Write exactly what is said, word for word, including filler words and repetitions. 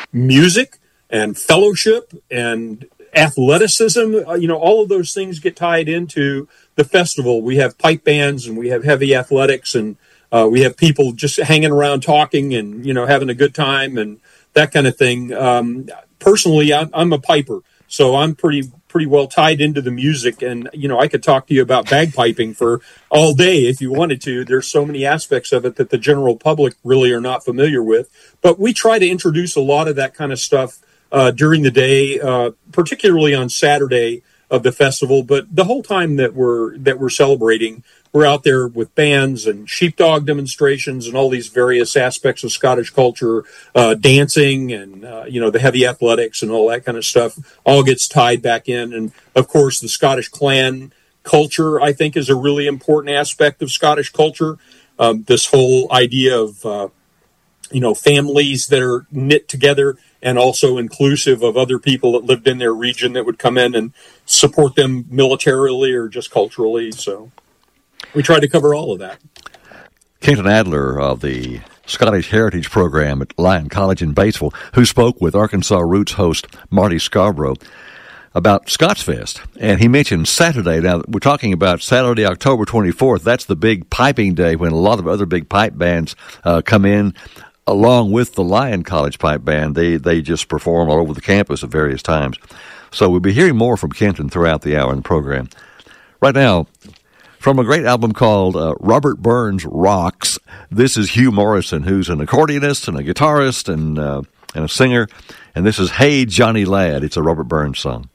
music and fellowship and athleticism. Uh, you know, all of those things get tied into the festival. We have pipe bands and we have heavy athletics, and uh, we have people just hanging around talking and, you know, having a good time and that kind of thing. Um, personally, I'm, I'm a piper, so I'm pretty pretty well tied into the music. And, you know, I could talk to you about bagpiping for all day if you wanted to. There's so many aspects of it that the general public really are not familiar with. But we try to introduce a lot of that kind of stuff uh, during the day, uh, particularly on Saturday of the festival. But the whole time that we're that we're celebrating, we're out there with bands and sheepdog demonstrations and all these various aspects of Scottish culture, uh, dancing and, uh, you know, the heavy athletics and all that kind of stuff all gets tied back in. And, of course, the Scottish clan culture, I think, is a really important aspect of Scottish culture. Um, this whole idea of, uh, you know, families that are knit together and also inclusive of other people that lived in their region that would come in and support them militarily or just culturally. So we try to cover all of that. Kenton Adler of the Scottish Heritage Program at Lyon College in Batesville, who spoke with Arkansas Roots host Marty Scarborough about Scottsfest. And he mentioned Saturday. Now, we're talking about Saturday, October twenty-fourth. That's the big piping day when a lot of other big pipe bands uh, come in, along with the Lyon College Pipe Band. They, they just perform all over the campus at various times. So we'll be hearing more from Kenton throughout the hour in the program. Right now, from a great album called uh, Robert Burns Rocks, this is Hugh Morrison, who's an accordionist and a guitarist and uh, and a singer. And this is Hey Johnny Lad. It's a Robert Burns song.